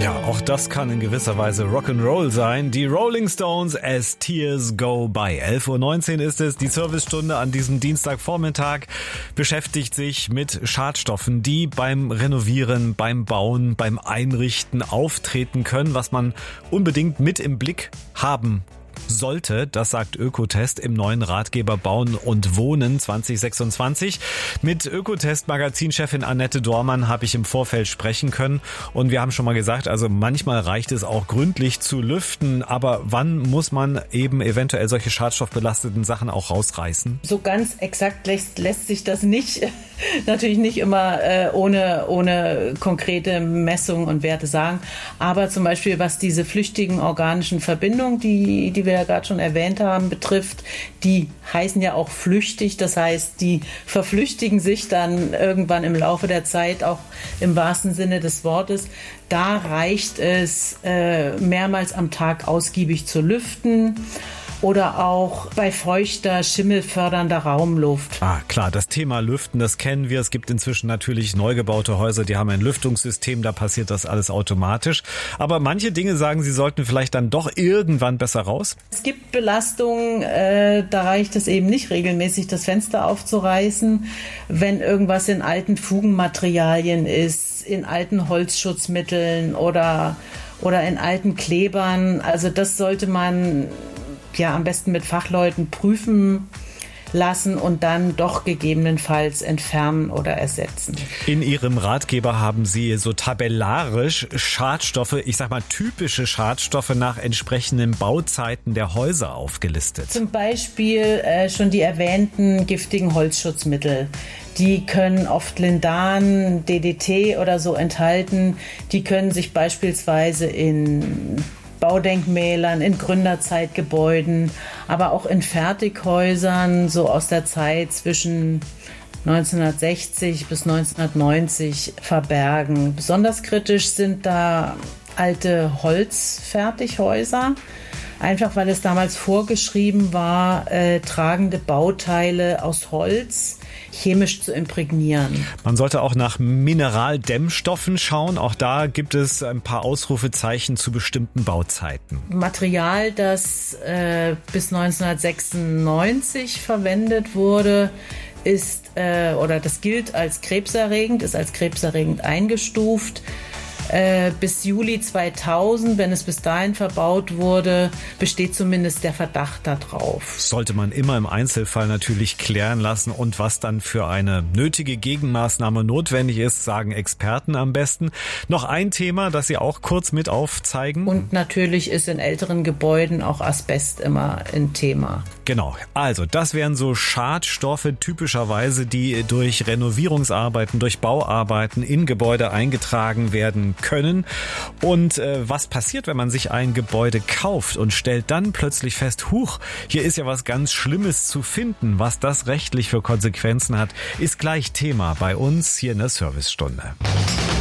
Ja, auch das kann in gewisser Weise Rock'n'Roll sein. Die Rolling Stones As Tears Go By. 11:19 Uhr ist es. Die Servicestunde an diesem Dienstagvormittag beschäftigt sich mit Schadstoffen, die beim Renovieren, beim Bauen, beim Einrichten auftreten können, was man unbedingt mit im Blick haben sollte. Das sagt Ökotest im neuen Ratgeber Bauen und Wohnen 2026. Mit Ökotest-Magazinchefin Annette Dormann habe ich im Vorfeld sprechen können und wir haben schon mal gesagt, also manchmal reicht es auch gründlich zu lüften, aber wann muss man eben eventuell solche schadstoffbelasteten Sachen auch rausreißen? So ganz exakt lässt sich das nicht, natürlich nicht immer ohne konkrete Messungen und Werte sagen, aber zum Beispiel was diese flüchtigen organischen Verbindungen, die wir ja gerade schon erwähnt haben, betrifft, die heißen ja auch flüchtig, das heißt, die verflüchtigen sich dann irgendwann im Laufe der Zeit, auch im wahrsten Sinne des Wortes. Da reicht es, mehrmals am Tag ausgiebig zu lüften. Oder auch bei feuchter, schimmelfördernder Raumluft. Klar, das Thema Lüften, das kennen wir. Es gibt inzwischen natürlich neu gebaute Häuser, die haben ein Lüftungssystem, da passiert das alles automatisch. Aber manche Dinge sagen, sie sollten vielleicht dann doch irgendwann besser raus. Es gibt Belastungen, da reicht es eben nicht regelmäßig, das Fenster aufzureißen, wenn irgendwas in alten Fugenmaterialien ist, in alten Holzschutzmitteln oder in alten Klebern. Also das sollte man am besten mit Fachleuten prüfen lassen und dann doch gegebenenfalls entfernen oder ersetzen. In Ihrem Ratgeber haben Sie so tabellarisch Schadstoffe, ich sag mal typische Schadstoffe nach entsprechenden Bauzeiten der Häuser aufgelistet. Zum Beispiel schon die erwähnten giftigen Holzschutzmittel. Die können oft Lindan, DDT oder so enthalten. Die können sich beispielsweise in Baudenkmälern, in Gründerzeitgebäuden, aber auch in Fertighäusern, so aus der Zeit zwischen 1960 bis 1990 verbergen. Besonders kritisch sind da alte Holzfertighäuser, einfach weil es damals vorgeschrieben war, tragende Bauteile aus Holz chemisch zu imprägnieren. Man sollte auch nach Mineraldämmstoffen schauen. Auch da gibt es ein paar Ausrufezeichen zu bestimmten Bauzeiten. Material, das bis 1996 verwendet wurde, das gilt als krebserregend, ist als krebserregend eingestuft. Bis Juli 2000, wenn es bis dahin verbaut wurde, besteht zumindest der Verdacht darauf. Sollte man immer im Einzelfall natürlich klären lassen und was dann für eine nötige Gegenmaßnahme notwendig ist, sagen Experten am besten. Noch ein Thema, das Sie auch kurz mit aufzeigen. Und natürlich ist in älteren Gebäuden auch Asbest immer ein Thema. Genau, also das wären so Schadstoffe typischerweise, die durch Renovierungsarbeiten, durch Bauarbeiten in Gebäude eingetragen werden können. Und was passiert, wenn man sich ein Gebäude kauft und stellt dann plötzlich fest, hier ist ja was ganz Schlimmes zu finden. Was das rechtlich für Konsequenzen hat, ist gleich Thema bei uns hier in der Servicestunde.